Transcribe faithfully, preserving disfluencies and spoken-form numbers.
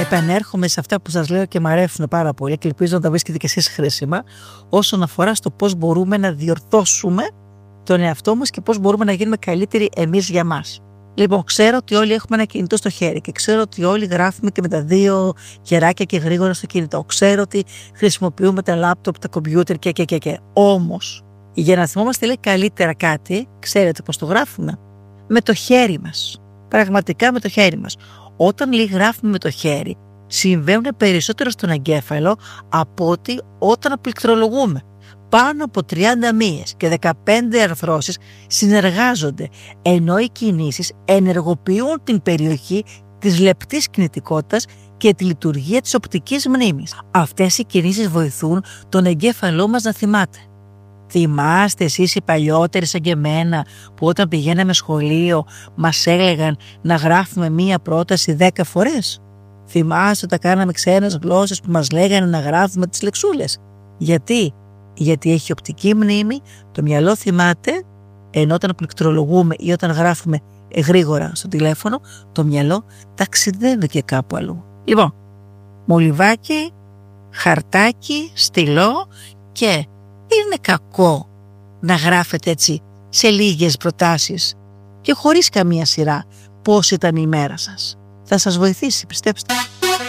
επανέρχομαι σε αυτά που σας λέω και μου αρέσουν πάρα πολύ και ελπίζω να τα βρίσκετε και εσείς χρήσιμα όσον αφορά στο πώς μπορούμε να διορθώσουμε τον εαυτό μας και πώς μπορούμε να γίνουμε καλύτεροι εμείς για μας. Λοιπόν, ξέρω ότι όλοι έχουμε ένα κινητό στο χέρι και ξέρω ότι όλοι γράφουμε και με τα δύο κεράκια και γρήγορα στο κινητό. Ξέρω ότι χρησιμοποιούμε τα λάπτοπ, τα κομπιούτερ και και και και. Όμως, για να θυμόμαστε λέει καλύτερα κάτι, ξέρετε πώς το γράφουμε? Με το χέρι μας. Πραγματικά με το χέρι μας. Όταν λέει γράφουμε με το χέρι, συμβαίνουν περισσότερο στον εγκέφαλο από ότι όταν πληκτρολογούμε. Πάνω από τριάντα μύες και δεκαπέντε αρθρώσεις συνεργάζονται, ενώ οι κινήσεις ενεργοποιούν την περιοχή της λεπτής κινητικότητας και τη λειτουργία της οπτικής μνήμης. Αυτές οι κινήσεις βοηθούν τον εγκέφαλό μας να θυμάται. Θυμάστε εσείς οι παλιότεροι σαν και εμένα που όταν πηγαίναμε σχολείο μας έλεγαν να γράφουμε μία πρόταση δέκα φορές? Θυμάστε όταν κάναμε ξένες γλώσσες που μας λέγανε να γράφουμε τις λεξούλες? Γιατί? Γιατί έχει οπτική μνήμη, το μυαλό θυμάται, ενώ όταν πληκτρολογούμε ή όταν γράφουμε γρήγορα στο τηλέφωνο, το μυαλό ταξιδεύει και κάπου αλλού. Λοιπόν, μολυβάκι, χαρτάκι, στυλό και είναι κακό να γράφετε έτσι σε λίγες προτάσεις και χωρίς καμία σειρά πώς ήταν η μέρα σας. Θα σας βοηθήσει, πιστέψτε.